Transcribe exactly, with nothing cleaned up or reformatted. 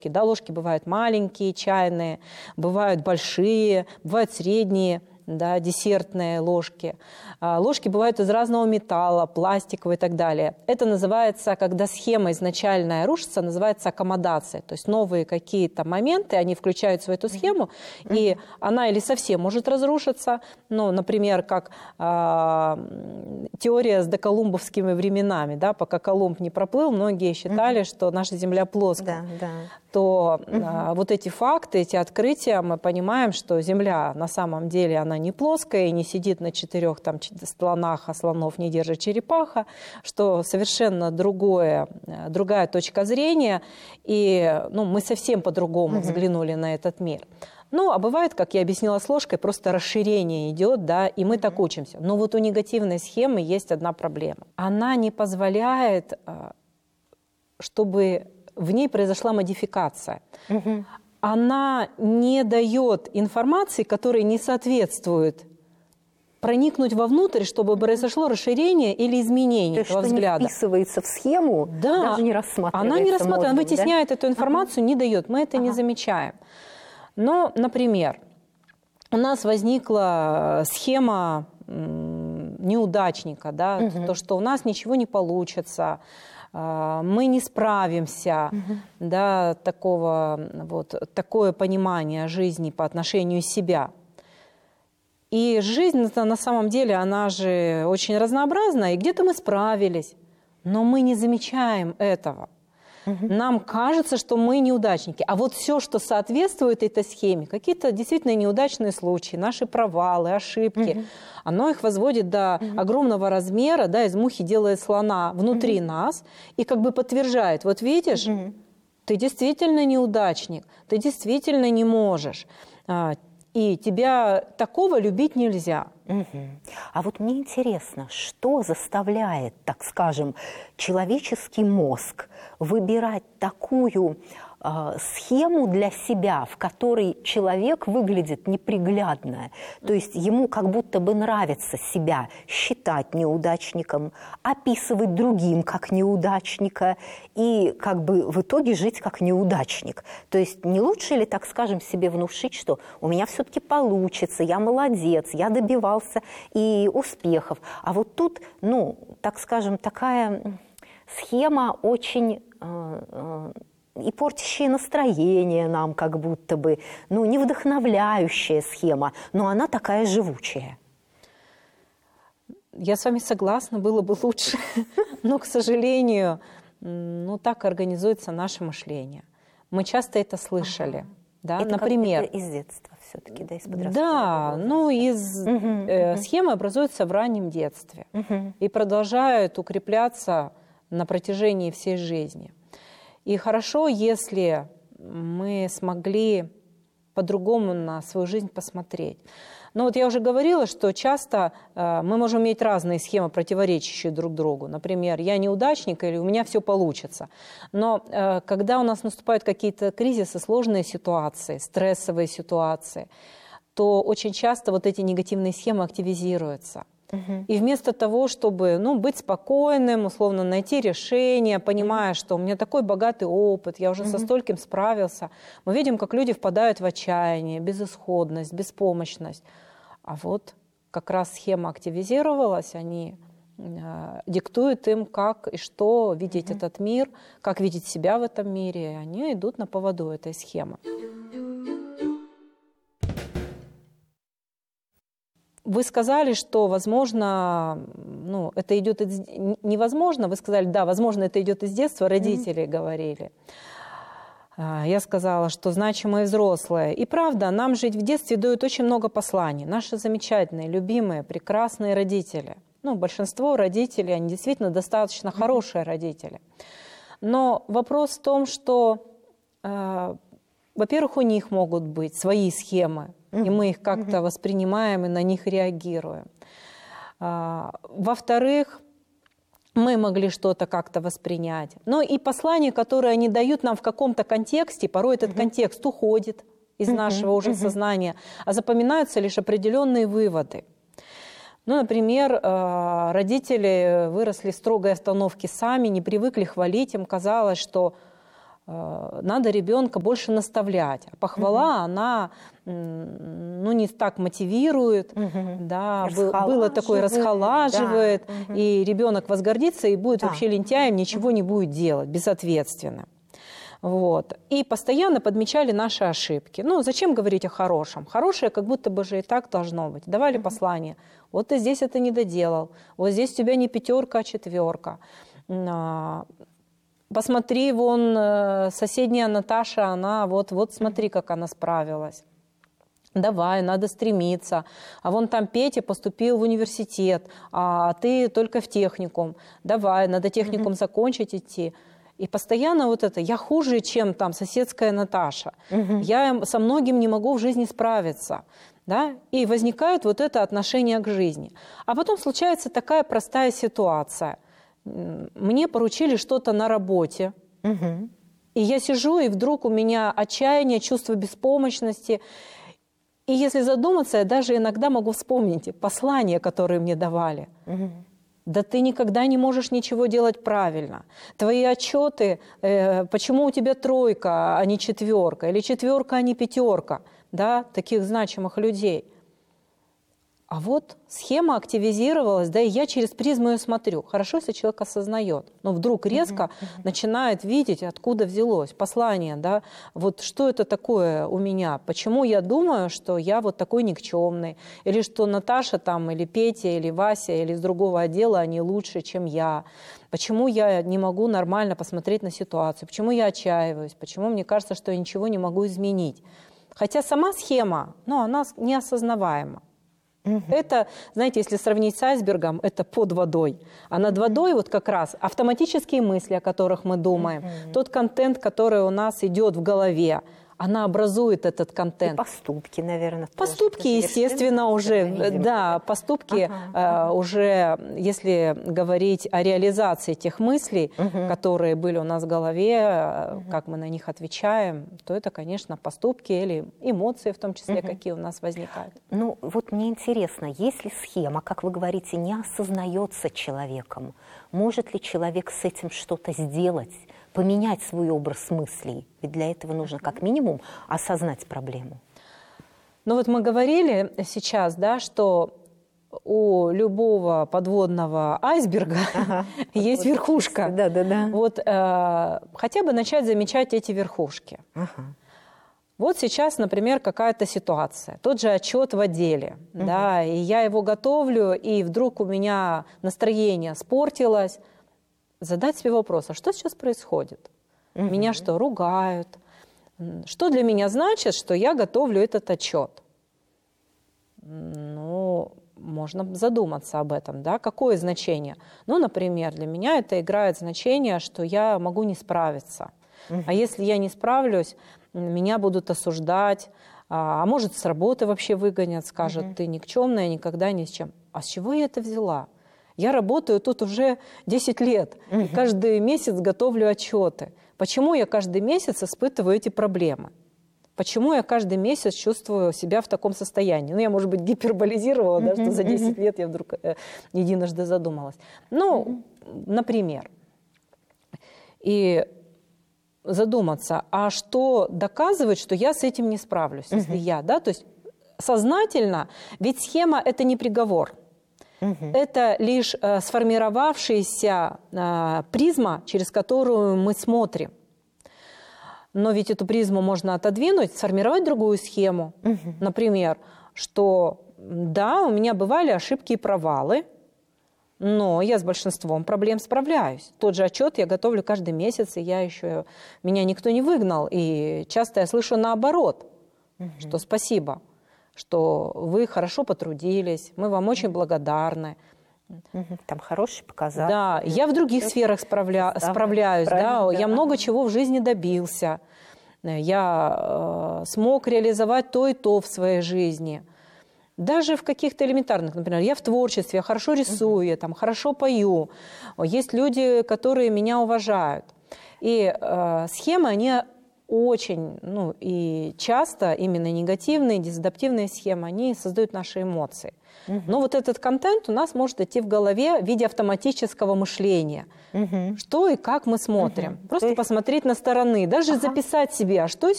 Да, ложки бывают маленькие, чайные, бывают большие, бывают средние, да, десертные ложки. Ложки бывают из разного металла, пластиковые и так далее. Это называется, когда схема изначальная рушится, называется аккомодация. То есть новые какие-то моменты, они включаются в эту схему, mm-hmm. и она или совсем может разрушиться, ну, например, как э, теория с доколумбовскими временами, да, пока Колумб не проплыл, многие считали, mm-hmm. что наша Земля плоская. Да, да. То mm-hmm. э, вот эти факты, эти открытия, мы понимаем, что Земля на самом деле, она не плоская и не сидит на четырех там слонах, а слонов не держит черепаха, что совершенно другое, другая точка зрения, и ну, мы совсем по-другому mm-hmm. взглянули на этот мир. Ну, а бывает, как я объяснила с ложкой, просто расширение идет, да, и мы mm-hmm. так учимся. Но вот у негативной схемы есть одна проблема. Она не позволяет, чтобы в ней произошла модификация. Mm-hmm. Она не дает информации, которая не соответствует, проникнуть вовнутрь, чтобы произошло расширение или изменение этого взгляда. То есть, что не вписывается в схему, да, даже не рассматривается. Она не рассматривает, она вытесняет да? эту информацию, ага. не дает, мы это ага. не замечаем. Но, например, у нас возникла схема неудачника, да, угу. то, что у нас ничего не получится, мы не справимся, угу. да, такого, вот, такое понимание жизни по отношению к себе. И жизнь на самом деле, она же очень разнообразна, и где-то мы справились, но мы не замечаем этого. Угу. Нам кажется, что мы неудачники. А вот все, что соответствует этой схеме, какие-то действительно неудачные случаи, наши провалы, ошибки, угу. оно их возводит до угу. огромного размера, да, из мухи делает слона внутри угу. нас, и как бы подтверждает, вот видишь, угу. ты действительно неудачник, ты действительно не можешь. И тебя такого любить нельзя. Угу. А вот мне интересно, что заставляет, так скажем, человеческий мозг выбирать такую э, схему для себя, в которой человек выглядит неприглядно. То есть ему как будто бы нравится себя считать неудачником, описывать другим как неудачника и как бы в итоге жить как неудачник. То есть не лучше ли, так скажем, себе внушить, что у меня все-таки получится, я молодец, я добивался и успехов. А вот тут, ну, так скажем, такая схема очень э, э, и портящая настроение нам как будто бы, ну, не вдохновляющая схема, но она такая живучая. Я с вами согласна, было бы лучше, но, к сожалению, ну, так организуется наше мышление. Мы часто это слышали. Да? Это Например, из детства все-таки, да, из подросткового Да, возраста. ну, из, угу, э, угу. схемы образуются в раннем детстве угу. и продолжают укрепляться на протяжении всей жизни. И хорошо, если мы смогли по-другому на свою жизнь посмотреть. Но вот я уже говорила, что часто э, мы можем иметь разные схемы, противоречащие друг другу. Например, я неудачник или у меня все получится. Но э, когда у нас наступают какие-то кризисы, сложные ситуации, стрессовые ситуации, то очень часто вот эти негативные схемы активизируются. Угу. И вместо того, чтобы ну, быть спокойным, условно найти решение, понимая, что у меня такой богатый опыт, я уже угу. со стольким справился, мы видим, как люди впадают в отчаяние, безысходность, беспомощность. А вот как раз схема активизировалась, они э, диктуют им, как и что видеть угу. этот мир, как видеть себя в этом мире, и они идут на поводу этой схемы. Вы сказали, что, возможно, ну, это идет из... невозможно. Вы сказали, да, возможно, это идет из детства, родители mm-hmm. говорили. Я сказала, что значимые взрослые. И правда, нам жить в детстве дают очень много посланий. Наши замечательные, любимые, прекрасные родители. Ну, большинство родителей, они действительно достаточно mm-hmm. хорошие родители. Но вопрос в том, что, э, во-первых, у них могут быть свои схемы, и мы их как-то mm-hmm. воспринимаем и на них реагируем. А, во-вторых, мы могли что-то как-то воспринять. Но и послания, которые они дают нам в каком-то контексте, порой этот mm-hmm. контекст уходит из mm-hmm. нашего уже mm-hmm. сознания, а запоминаются лишь определенные выводы. Ну, например, родители выросли в строгой обстановке сами, не привыкли хвалить, им казалось, что надо ребенка больше наставлять. А похвала, угу. она ну, не так мотивирует, угу. да, было такое расхолаживает, да. угу. и ребенок возгордится и будет да. вообще лентяем, ничего угу. не будет делать, безответственно. Вот. И постоянно подмечали наши ошибки. Ну, зачем говорить о хорошем? Хорошее как будто бы же и так должно быть. Давали угу. послание. Вот ты здесь это не доделал, вот здесь у тебя не пятерка, а четверка. Посмотри, вон соседняя Наташа, она вот, вот смотри, как она справилась. Давай, надо стремиться. А вон там Петя поступил в университет, а ты только в техникум. Давай, надо техникум mm-hmm. закончить, идти. И постоянно вот это, я хуже, чем там соседская Наташа. Mm-hmm. Я со многим не могу в жизни справиться. Да? И возникает вот это отношение к жизни. А потом случается такая простая ситуация. Мне поручили что-то на работе, угу. и я сижу, и вдруг у меня отчаяние, чувство беспомощности. И если задуматься, я даже иногда могу вспомнить послания, которые мне давали. Угу. Да ты никогда не можешь ничего делать правильно. Твои отчеты, э, почему у тебя тройка, а не четверка, или четверка, а не пятерка, да, таких значимых людей. А вот схема активизировалась, да, и я через призму ее смотрю. Хорошо, если человек осознает, но вдруг резко uh-huh, uh-huh. начинает видеть, откуда взялось послание, да, вот что это такое у меня, почему я думаю, что я вот такой никчемный, или что Наташа там, или Петя, или Вася, или из другого отдела, они лучше, чем я, почему я не могу нормально посмотреть на ситуацию, почему я отчаиваюсь, почему мне кажется, что я ничего не могу изменить. Хотя сама схема, ну, она неосознаваема. Угу. Это, знаете, если сравнить с айсбергом, это под водой. А над водой вот как раз автоматические мысли, о которых мы думаем, угу. тот контент, который у нас идет в голове, она образует этот контент. И поступки, наверное. Поступки, естественно, уже, да, поступки ага, э, уже, если говорить о реализации тех мыслей, угу. которые были у нас в голове, угу. как мы на них отвечаем, то это, конечно, поступки или эмоции в том числе, угу. какие у нас возникают. Ну, вот мне интересно, если схема, как вы говорите, не осознается человеком, может ли человек с этим что-то сделать? Поменять свой образ мыслей. Ведь для этого нужно как минимум осознать проблему. Ну вот мы говорили сейчас, да, что у любого подводного айсберга ага, есть верхушка. Да, да, да. Вот э, хотя бы начать замечать эти верхушки. Ага. Вот сейчас, например, какая-то ситуация, тот же отчет в отделе, угу. да, и я его готовлю, и вдруг у меня настроение испортилось. Задать себе вопрос, а что сейчас происходит? Угу. Меня что, ругают? Что для меня значит, что я готовлю этот отчет? Ну, можно задуматься об этом, да, какое значение? Ну, например, для меня это играет значение, что я могу не справиться. Угу. А если я не справлюсь, меня будут осуждать, а, а может, с работы вообще выгонят, скажут, угу. ты никчемная, никогда ни с чем. А с чего я это взяла? Я работаю тут уже десять лет, угу. и каждый месяц готовлю отчеты. Почему я каждый месяц испытываю эти проблемы? Почему я каждый месяц чувствую себя в таком состоянии? Ну, я, может быть, гиперболизировала, угу, да, что за десять угу. лет я вдруг э, единожды задумалась. Ну, угу. например. И задуматься, а что доказывает, что я с этим не справлюсь, угу. если я, да, то есть сознательно, ведь схема – это не приговор. Угу. Это лишь э, сформировавшаяся э, призма, через которую мы смотрим. Но ведь эту призму можно отодвинуть, сформировать другую схему. Угу. Например, что да, у меня бывали ошибки и провалы, но я с большинством проблем справляюсь. Тот же отчет я готовлю каждый месяц, и я еще, меня никто не выгнал. И часто я слышу наоборот, угу. что спасибо, что вы хорошо потрудились, мы вам очень благодарны. Там хороший показатель. Да, я в других сферах справля... справляюсь, да, да, я много чего в жизни добился, я э, смог реализовать то и то в своей жизни. Даже в каких-то элементарных, например, я в творчестве, я хорошо рисую, я там хорошо пою, есть люди, которые меня уважают. И э, схемы, они очень, ну и часто именно негативные, дезадаптивные схемы, они создают наши эмоции. Угу. Но вот этот контент у нас может идти в голове в виде автоматического мышления. Угу. Что и как мы смотрим. Угу. Просто есть... посмотреть на стороны, даже ага. записать себе, а что